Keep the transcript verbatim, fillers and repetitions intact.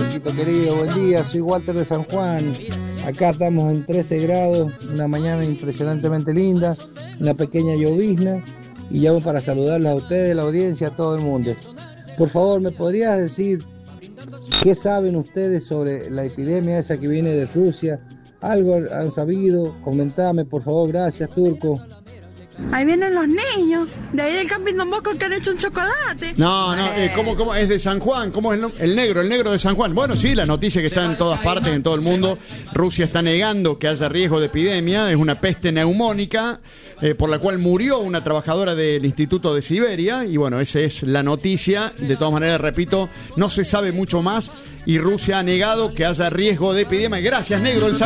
Turquito querido, buen día, soy Walter de San Juan. Acá estamos en trece grados, una mañana impresionantemente linda, una pequeña llovizna, y llamo para saludarlos a ustedes, la audiencia, a todo el mundo. Por favor, ¿me podrías decir qué saben ustedes sobre la epidemia esa que viene de Rusia? ¿Algo han sabido? Comentame, por favor, gracias, Turco. Ahí vienen los niños, de ahí del Camping Don Bosco que han hecho un chocolate. No, no, eh, ¿cómo, cómo? Es de San Juan, ¿cómo es el, el negro, el negro de San Juan? Bueno, sí, la noticia que está en todas partes, en todo el mundo. Rusia está negando que haya riesgo de epidemia, es una peste neumónica eh, por la cual murió una trabajadora del Instituto de Siberia, y bueno, esa es la noticia. De todas maneras, repito, no se sabe mucho más y Rusia ha negado que haya riesgo de epidemia. Gracias, negro. El